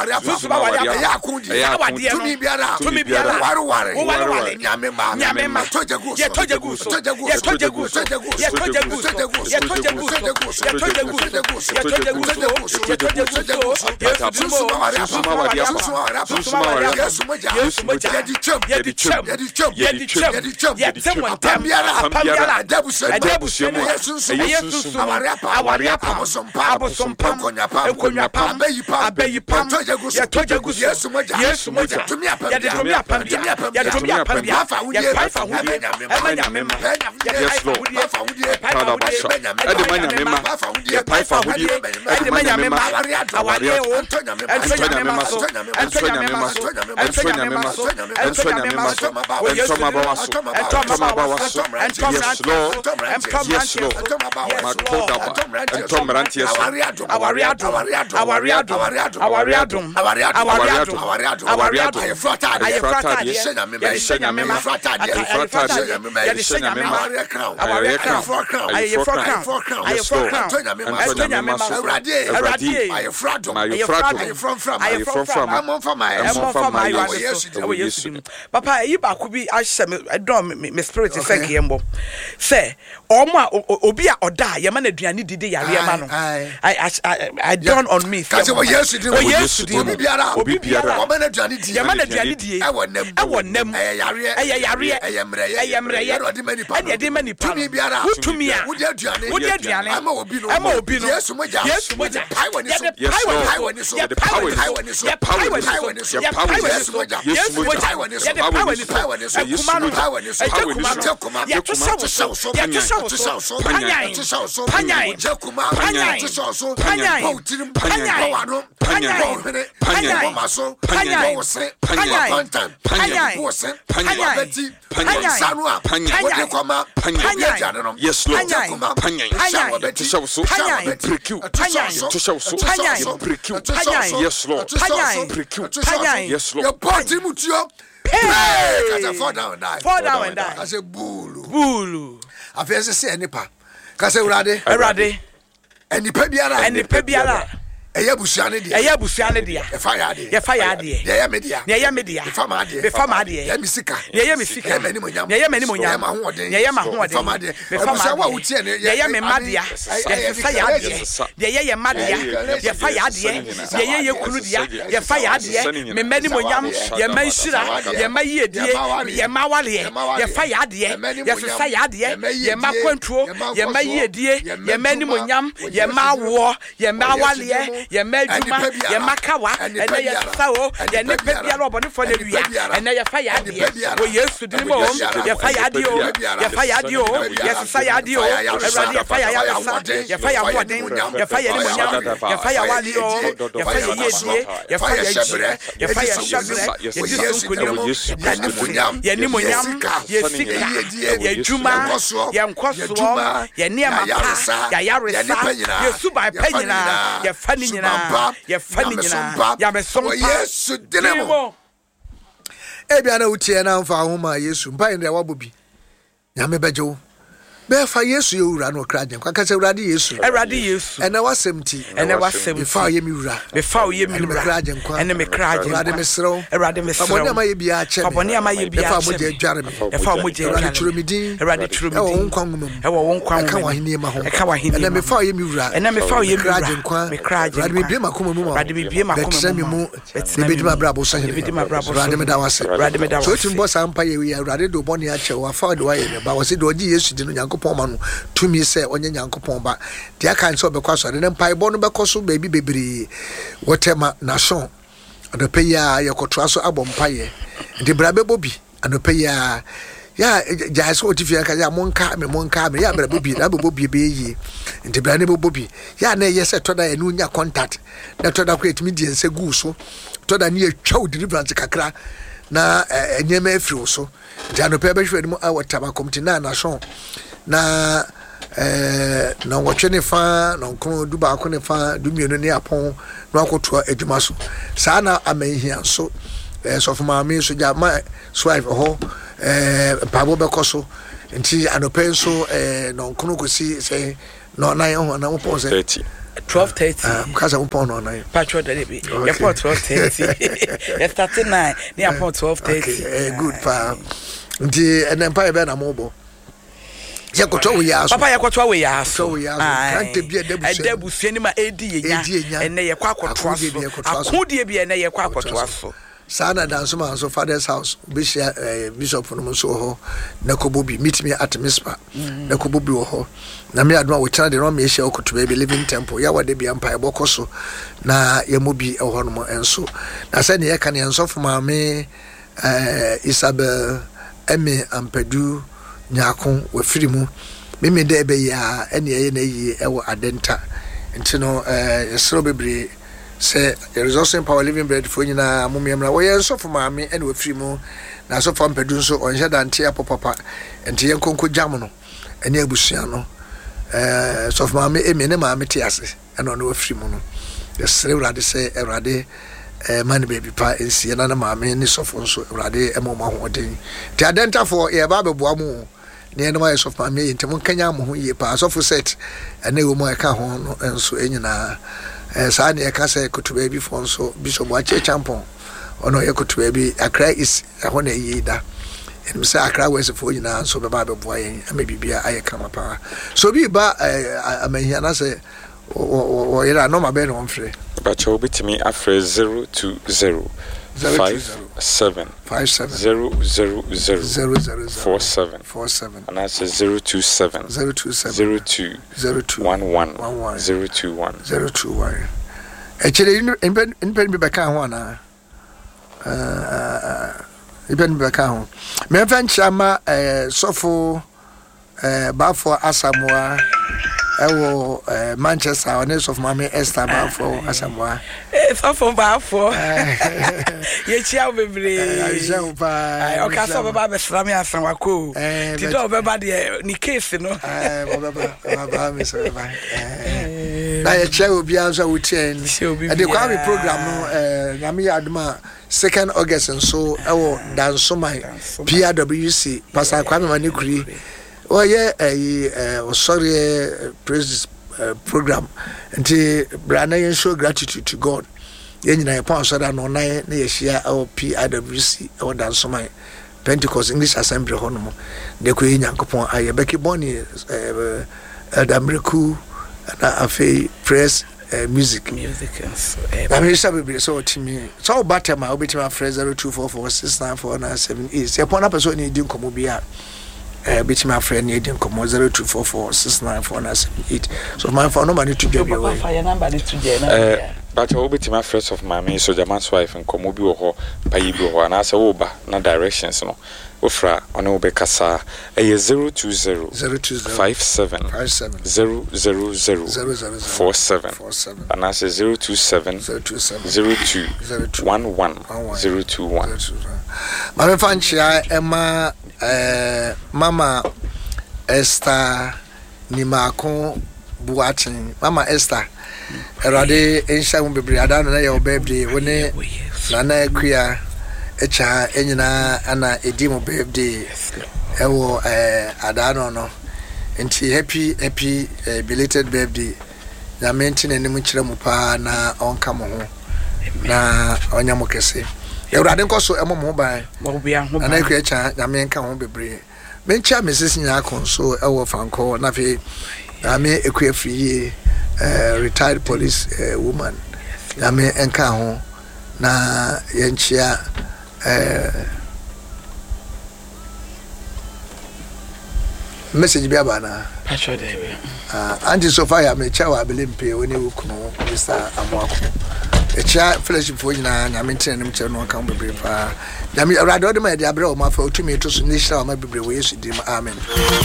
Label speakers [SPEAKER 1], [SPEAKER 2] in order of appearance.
[SPEAKER 1] susuma wari ya kundi tumi biara wari nyamema tojagu
[SPEAKER 2] Papa, you back could be I don't me spirit is thank you. Say, Oma Obia or die, your man Adriani did the Yariamano. I done on me.
[SPEAKER 1] Yes, I want them. Fall down and die. I say bulu. I feel say enipa. Kase urade. Eni pebiara. Eya busiane dia. E fire dia. Ya media. Be fama dia. Ya misika. Ya mani monyam. Ya mahode. Be fama wa utie ne. Ya me madia. Ya fire dia. Ya madia. Ya fire dia. Ya kunu dia. Ya fire dia. Me mani monyam. Ya manshira. Ya maye die. Ya mawale. Ya fire dia. Ya fire dia. Ya makwantuo. Ya maye die. Ya mani monyam. Ya mawo. Ya mawale. Ye meduma ye makawa ene ye sawo ye ne pebia ro boni fo na wia ene ye fa ya de wo Yesu din mo ye fa ya de o ye sa ya de o Ewrade ye fa ya ye fa ya modin ye fa ya ni monyam ye fa ya wali o ye fa ya yedie ye fa ya jire ye fa ya shabre ye Yesu kunim ye ni monyam ye sika ye juma ye nkoso ye ne amapa ya yaresa Yesu ba panyina ye fa ni nyina ye fa ni nyina ya mesompa Yesu dinemo ebia na utie na mfa homa Yesu mpa ndre wabobi nyame bejo be fa Yesu yewura no kraje kwa kase Ewrade Yesu ene wasemti be fa ye mi wura ene me kraje Ewrade mesro abone amaye bia ache be fa moje adware me Ewrade churumidin ewo nkwanwum eka wahini ma ho ene me fa ye mi wura kraje nkwa Ewrade me bie makoma mu ma betremi mu bedima brabo so hene Ewrade me da wase so timbo sampa ye wi Ewrade do bone ache wa fa do aye me ba wase do oji Yesu dinu Nyankopon ma no tumi se onye Nyankopon ba dia kan so be kwaso de mpaebo no be koso baby bebere wotema nation adopeya yekotoa so abompaye de brabe bobi adopeya ya jaso otifia ka ya monka me ya brabe bobi na bobi be yi de brane bobi ya na yese toda enu nya contact na toda create media se gu so toda ne atwa deliverance kakra na enyema afiri so jano pe be hwede mu awotaba committee na nation na na wotwe fa na nkon du ba ko ne fa du mienu ne apon na akoto adwuma so saa na amahia so so fuma me so jama swipe ho pabo be koso nti anopen so no nkon ko si se no na ho na mo pon se
[SPEAKER 2] 12:30.
[SPEAKER 1] Because I'm upon on night.
[SPEAKER 2] Patro de be. Airport 12:30. It's 39. Near upon 12:30.
[SPEAKER 1] Okay, good pa. And then pay ben a mobile. Yakoto we ask.
[SPEAKER 2] Papa yakoto we ask.
[SPEAKER 1] So we ask. Can't be a
[SPEAKER 2] debusi ma edi nya. Ene ye kwa akoto aso. Akudi bi ene ye kwa akoto aso.
[SPEAKER 1] Sana dance man so father's house bishop no so ho na kobobi meet me at Mispa na kobobi ho na me adwa we chana de no me hia okoto be living temple ya wade bia mpa ebokoso na yemobi ho no enso na se ne ye kan enso fo me Isabel Emi Ampadu nyakon we firi mu me de be ya ene ye na yi e wo adenta ntino yesro bebre say there is also power living bread for nyina momyamra wo yenso for maame ene we firi mu na so fam pedun so onhye dante apopapa ente yenkonko jam no ene abusua no so for maame emi ne maame te ase ene no we firi mu no yesre urade say urade man baby pa ensi na na maame ni so for so urade emoma ho den ti adenta for ye ba beboa mu ne ene ma so for maame ente mon kanya mo ho ye pa so for set ene wo mo eka ho no enso enyina Sani ekase kutuba bi fonso Bishop Wache Champon ono ye kutuba bi Accra is ehona yida em say Accra wese fo nyina so be ba boa yen amebibia ayekama pa so bi ba amahia na say o yera no ma be no mfre
[SPEAKER 3] ba cha obitimi afre 020 57 000 47 and that's 027 02 11 021
[SPEAKER 1] actually in pen be back ho na even back ho me fan chama sofo bafo asamoa ewo Manchester honest of Mama Esther bafo asamoa
[SPEAKER 2] sofo bafo ye chia bebre o ka so baba be sram ya san wako ti do beba de ni case no
[SPEAKER 1] baba me so baba na ye chia obi anso wutien e de kwa me program no na me aduma 2nd August and so ewo dansomai PRWC pastor Kwame Manikuri oh yeah sorry praise program and brana show gratitude to God yenina upon so that no na ye share our PRWC or dansomai Pentecost English Assembly hono de ko nyankopon aye beki boni Adamreku na afei press music so I mean so to me so batter my obitima phrase 0244694978 upon a person need komo bia bitima friend need komo 0244694978 so my phone number need to get your
[SPEAKER 2] number need to get
[SPEAKER 3] but obitima friends of my so Jaman's wife and komo bi ho payi bi ho na say wo ba na directions no ofra ona wo be kasa 020 57 000 47 and I say 027 02 11 021
[SPEAKER 1] Mama Fanchia Emma Mama Esther Nimako Buatin Mama Esther Erade Ensha Mbebre Adana na your birthday wone Nana Kuya Echa Enyina ana Edimo birthday ewo Adana no enti happy belated birthday na mention enim kire mu pa na onka mo ho na onya mo kese Erade nkoso emomo ban
[SPEAKER 2] mo bia ho ban
[SPEAKER 1] na Kuya cha na menka ho bebre mencha Mrs. Nyakon so ewo fanko na fe na me Ekuya free retired police woman na me enka ho na yenchia message bi abana
[SPEAKER 2] pastor dey
[SPEAKER 1] anti Sophia me chawa belimpe woni wukuno Mr. Amwako echa fellowship for nyina na me ntenem che no kan bebre pa na me awrade odema de abre o ma fa otumi to so ni hira o ma bebre we Yesu dim amen